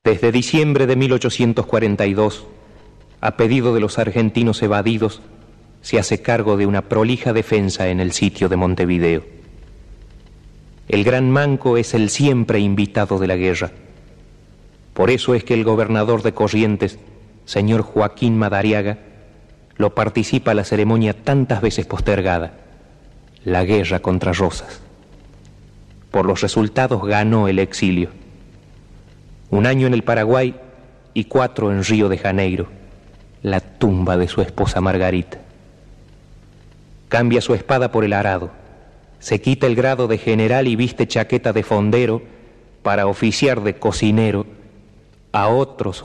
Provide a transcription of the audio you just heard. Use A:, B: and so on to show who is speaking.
A: Desde diciembre de 1842, a pedido de los argentinos evadidos, se hace cargo de una prolija defensa en el sitio de Montevideo. El Gran Manco es el siempre invitado de la guerra. Por eso es que el gobernador de Corrientes, señor Joaquín Madariaga, lo participa a la ceremonia tantas veces postergada, la guerra contra Rosas. Por los resultados ganó el exilio. 1 año en el Paraguay y 4 en Río de Janeiro, la tumba de su esposa Margarita. Cambia su espada por el arado, se quita el grado de general y viste chaqueta de fondero para oficiar de cocinero a otros